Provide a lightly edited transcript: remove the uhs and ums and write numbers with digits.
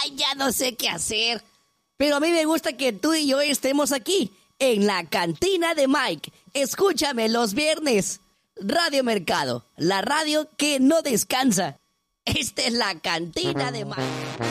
Ay, ya no sé qué hacer. Pero a mí me gusta que tú y yo estemos aquí, en la cantina de Mike. Escúchame los viernes. Radio Mercado, la radio que no descansa. Esta es la cantina de Mike.